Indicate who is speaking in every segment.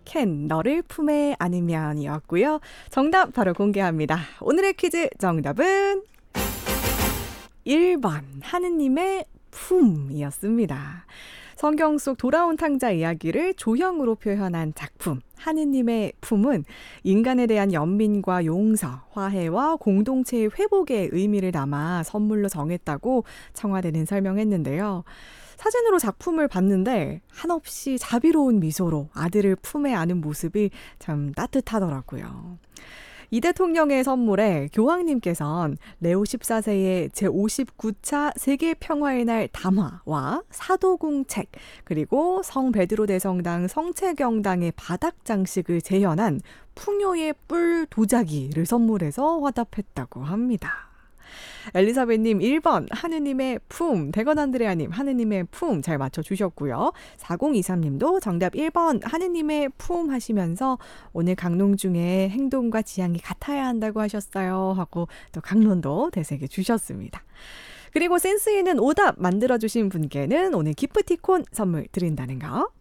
Speaker 1: 캔 너를 품에 안으면 이었고요. 정답 바로 공개합니다. 오늘의 퀴즈 정답은 1번 하느님의 품이었습니다. 성경 속 돌아온 탕자 이야기를 조형으로 표현한 작품 하느님의 품은 인간에 대한 연민과 용서, 화해와 공동체의 회복의 의미를 담아 선물로 정했다고 청와대는 설명했는데요. 사진으로 작품을 봤는데 한없이 자비로운 미소로 아들을 품에 안은 모습이 참 따뜻하더라고요. 이 대통령의 선물에 교황님께서는 레오 14세의 제59차 세계평화의 날 담화와 사도궁 책, 그리고 성 베드로 대성당 성채경당의 바닥 장식을 재현한 풍요의 뿔 도자기를 선물해서 화답했다고 합니다. 엘리사벳님 1번 하느님의 품, 대건 안드레아님 하느님의 품 잘 맞춰주셨고요. 4023님도 정답 1번 하느님의 품 하시면서 오늘 강론 중에 행동과 지향이 같아야 한다고 하셨어요 하고 또 강론도 되새겨 주셨습니다. 그리고 센스 있는 오답 만들어주신 분께는 오늘 기프티콘 선물 드린다는 거.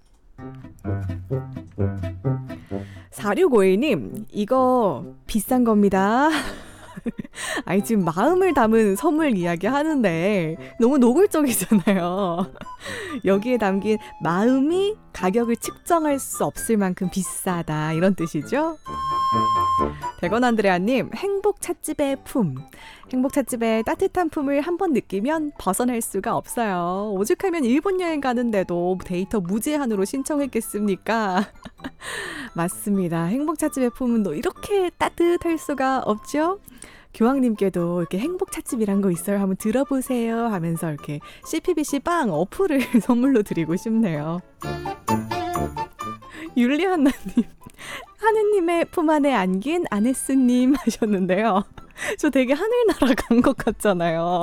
Speaker 1: 4651님 이거 비싼 겁니다. 아니 지금 마음을 담은 선물 이야기 하는데 너무 노골적이잖아요. 여기에 담긴 마음이 가격을 측정할 수 없을 만큼 비싸다 이런 뜻이죠. 대건 안드레아님 행복 찻집의 품. 행복 찻집의 따뜻한 품을 한번 느끼면 벗어날 수가 없어요. 오죽하면 일본 여행 가는데도 데이터 무제한으로 신청했겠습니까? 맞습니다. 행복 찻집의 품은 또 이렇게 따뜻할 수가 없죠. 교황님께도 이렇게 행복 찻집이란 거 있어요 한번 들어보세요 하면서 이렇게 CPBC 빵 어플을 선물로 드리고 싶네요. 율리한나님 하느님의 품 안에 안긴 아네스님 하셨는데요. 저 되게 하늘나라 간 것 같잖아요.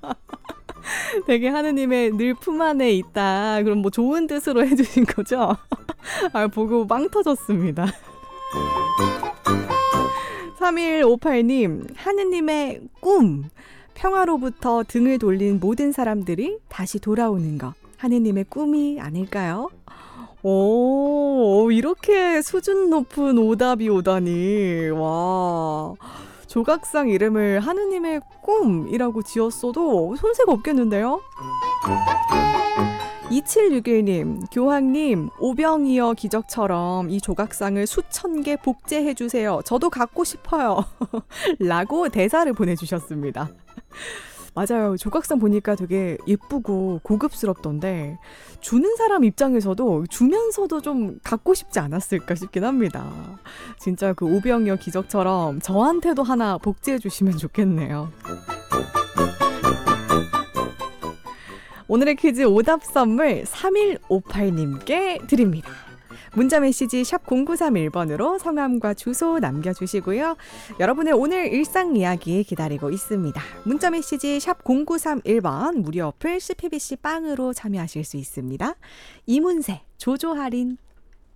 Speaker 1: 되게 하느님의 늘 품 안에 있다. 그럼 뭐 좋은 뜻으로 해주신 거죠? 아, 보고 빵 터졌습니다. 3158님 하느님의 꿈. 평화로부터 등을 돌린 모든 사람들이 다시 돌아오는 것. 하느님의 꿈이 아닐까요? 오, 이렇게 수준 높은 오답이 오다니. 와, 조각상 이름을 하느님의 꿈이라고 지었어도 손색 없겠는데요? 2761님, 교황님, 오병이어 기적처럼 이 조각상을 수천 개 복제해주세요. 저도 갖고 싶어요. 라고 대사를 보내주셨습니다. 맞아요. 조각상 보니까 되게 예쁘고 고급스럽던데 주는 사람 입장에서도 주면서도 좀 갖고 싶지 않았을까 싶긴 합니다. 진짜 그 오병이어 기적처럼 저한테도 하나 복제해 주시면 좋겠네요. 오늘의 퀴즈 오답 선물 3158님께 드립니다. 문자메시지 샵 0931번으로 성함과 주소 남겨주시고요. 여러분의 오늘 일상 이야기 기다리고 있습니다. 문자메시지 샵 0931번 무료 어플 CPBC 빵으로 참여하실 수 있습니다. 이문세 조조할인.